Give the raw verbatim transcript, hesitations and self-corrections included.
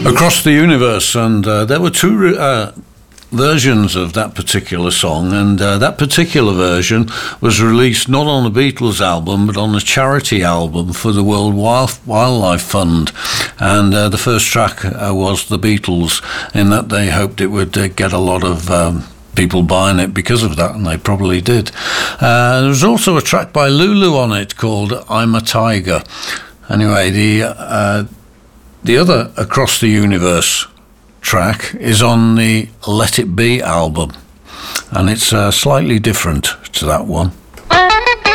Across the Universe, and uh, there were two uh, versions of that particular song, and uh, that particular version was released not on the Beatles album but on a charity album for the World Wildlife Fund, and uh, the first track uh, was the Beatles, in that they hoped it would uh, get a lot of um, people buying it because of that, and they probably did. Uh, there was also a track by Lulu on it called I'm a Tiger. Anyway, the uh, the other Across the Universe track is on the Let It Be album, and it's uh, slightly different to that one.